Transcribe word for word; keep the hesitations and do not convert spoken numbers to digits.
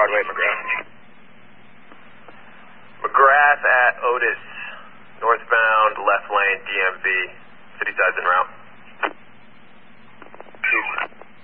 Broadway, McGrath. McGrath at Otis, northbound, left lane, D M V, city sides en route. Two.